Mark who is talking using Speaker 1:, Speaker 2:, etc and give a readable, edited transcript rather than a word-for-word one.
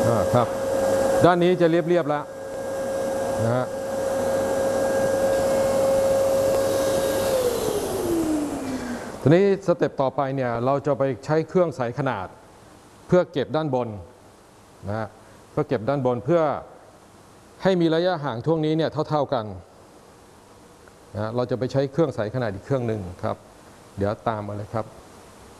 Speaker 1: ครับด้านนี้จะเรียบแล้วนะฮะทีนี้สเต็ปต่อไปเนี่ยเราจะไปใช้เครื่องใส่ขนาดเพื่อเก็บด้านบนนะฮะเพื่อเก็บด้านบนเพื่อให้มีระยะห่างช่วงนี้เนี่ยเท่ากันนะเราจะไปใช้เครื่องใส่ขนาดอีกเครื่องหนึ่งครับเดี๋ยวตามมาเลยครับ